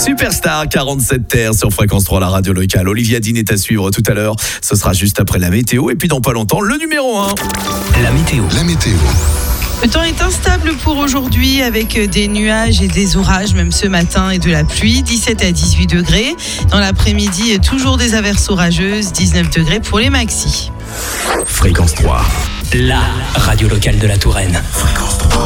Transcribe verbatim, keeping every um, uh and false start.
Superstar quarante-sept terres sur Fréquence trois, la radio locale. Olivia Dean est à suivre tout à l'heure. Ce sera juste après la météo. Et puis dans pas longtemps, le numéro un. La météo. La météo. Le temps est instable pour aujourd'hui avec des nuages et des orages, même ce matin, et de la pluie, dix-sept à dix-huit degrés. Dans l'après-midi, toujours des averses orageuses, dix-neuf degrés pour les maxis. Fréquence trois, la radio locale de la Touraine. Fréquence trois.